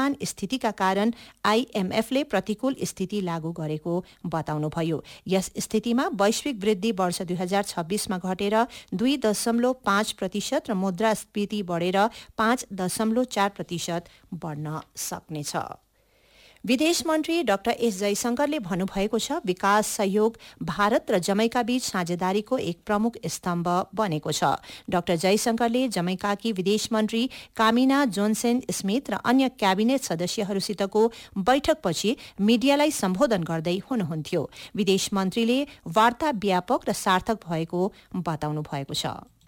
वर्तमान स्थितिका कारण आईएमएफले प्रतिकूल स्थिति लागू गरेको बताउनुभयो। यस स्थितिमा वैश्विक वृद्धि वर्ष 2026 मा घटेर 2.5% र मुद्रास्फीति बढेर 5.4% बढ्न सक्नेछ। विदेश मन्त्री डाक्टर एस जयशंकरले भन्नुभएको छ, विकास सहयोग भारत र जमैका बीच साझेदारीको एक प्रमुख स्तम्भ बनेको छ। डाक्टर जयशंकरले जमैकाकी विदेश मन्त्री कामिना जोन्सेन स्मिथ र अन्य क्याबिनेट सदस्यहरूसितको बैठकपछि मिडियालाई सम्बोधन गर्दै हुनुहुन्थ्यो। विदेश मन्त्रीले वार्ता व्यापक र सार्थक भएको बताउनु भएको छ।